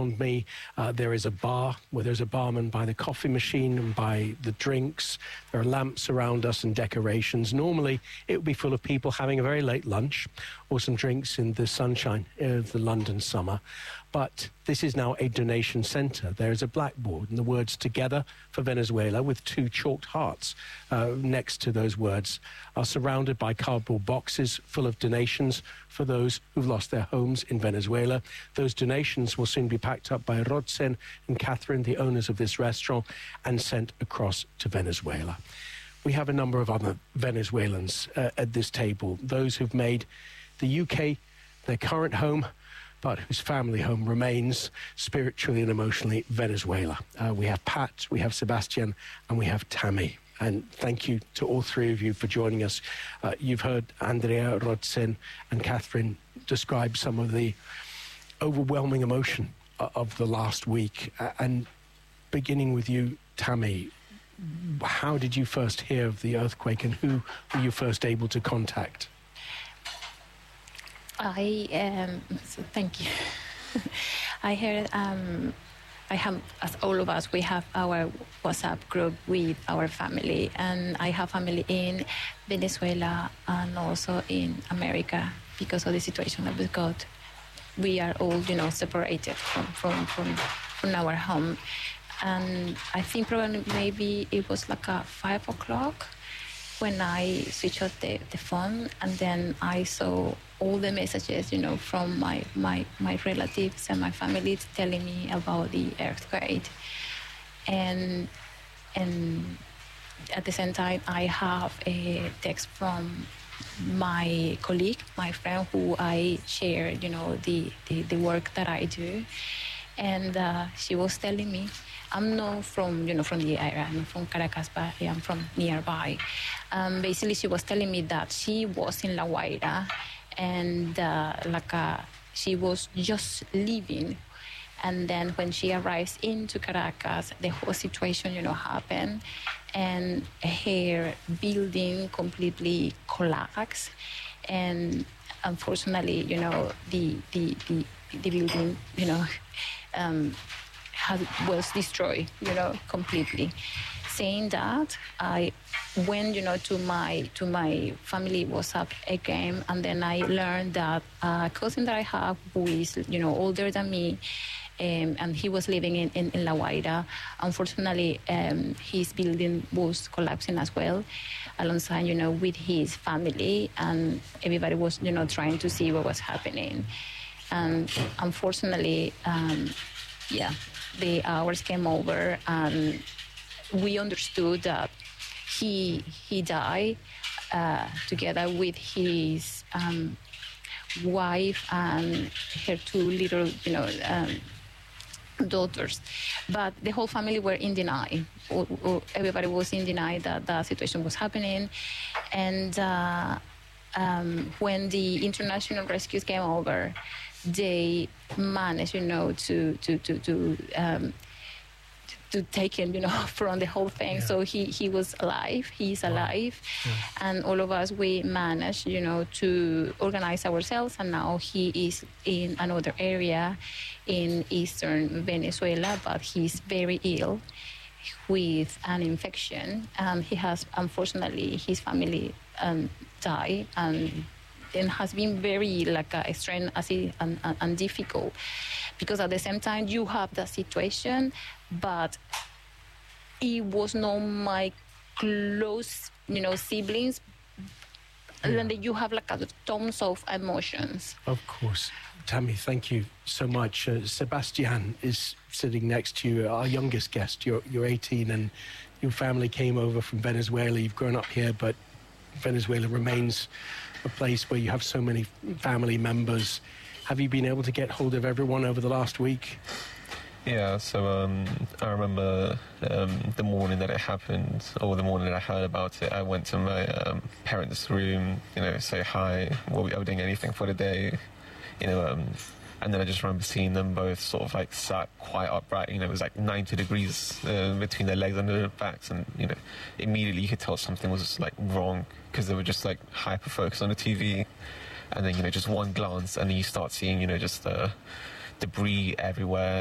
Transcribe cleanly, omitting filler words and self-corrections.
around me, there is a bar where there's a barman by the coffee machine and by the drinks. There are lamps around us and decorations. Normally, it would be full of people having a very late lunch or some drinks in the sunshine of the London summer. But this is now a donation centre. There is a blackboard and the words "Together for Venezuela" with 2 chalked hearts next to those words are surrounded by cardboard boxes full of donations for those who've lost their homes in Venezuela. Those donations will soon be packed up by Rodsen and Catherine, the owners of this restaurant, and sent across to Venezuela. We have a number of other Venezuelans at this table, those who've made the UK their current home, but whose family home remains spiritually and emotionally Venezuela. We have Pat, we have Sebastian, and we have Tammy. And thank you to all 3 of you for joining us. You've heard Andrea, Rodsen, and Catherine describe some of the overwhelming emotion of the last week. And beginning with you, Tammy, how did you first hear of the earthquake, and who were you first able to contact? Thank you. I heard, I have, as all of us, we have our WhatsApp group with our family, and I have family in Venezuela and also in America because of the situation that we got. We are all, separated from our home. And I think probably maybe it was like 5 o'clock when I switched off the phone, and then I saw all the messages, from my relatives and my family telling me about the earthquake. And at the same time, I have a text from my colleague, my friend, who I share, the work that I do. And she was telling me, I'm not from, from the area, I'm from Caracas, but I am from nearby. Basically, she was telling me that she was in La Guaira, and she was just leaving. And then when she arrives into Caracas, the whole situation, happened, and her building completely collapsed. And unfortunately, the building, was destroyed, completely. Saying that, I went, to my family WhatsApp again, and then I learned that a cousin that I have who is, older than me, and he was living in La Guaira. Unfortunately, his building was collapsing as well, alongside, with his family, and everybody was, trying to see what was happening. And unfortunately, the hours came over, and we understood that he died together with his wife and her 2 little, daughters. But the whole family were in denial. Everybody was in denial that the situation was happening. And when the international rescues came over, they managed, to take him, from the whole thing. Yeah. So he was alive. He's alive. Wow. Yeah. And all of us, we managed, to organize ourselves. And now he is in another area in eastern Venezuela, but he's very ill with an infection. He has, unfortunately, his family died, and it has been very strange and difficult, because at the same time you have the situation, but it was not my close, siblings. Yeah. And then you have tons of emotions. Of course. Tammy, thank you so much. Sebastian is sitting next to you, our youngest guest. You're 18 and your family came over from Venezuela. You've grown up here, but Venezuela remains a place where you have so many family members. Have you been able to get hold of everyone over the last week? Yeah, so I remember the morning that it happened, or the morning that I heard about it, I went to my parents' room, say hi, are we doing anything for the day, and then I just remember seeing them both sort of sat quite upright, it was 90 degrees between their legs and their backs, and immediately you could tell something was wrong, because they were just hyper focused on the TV, and then just one glance and then you start seeing just debris everywhere.